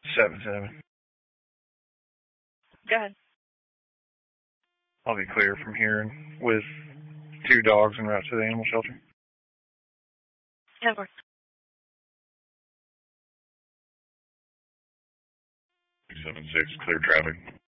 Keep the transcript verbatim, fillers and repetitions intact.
Seven seven. Go ahead. I'll be clear from here with two dogs en route to the animal shelter. Yeah, of course. seven six, clear traffic.